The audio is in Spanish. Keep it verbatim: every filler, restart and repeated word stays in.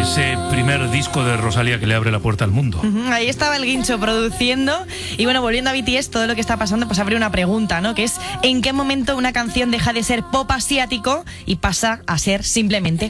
ese primer disco de Rosalía que le abre la puerta al mundo. Uh-huh, ahí estaba el Guincho produciendo. Y bueno, volviendo a B T S, todo lo que está pasando, pues abre una pregunta, ¿no? Que es, ¿en qué momento una canción deja de ser pop asiático y pasa a ser simplemente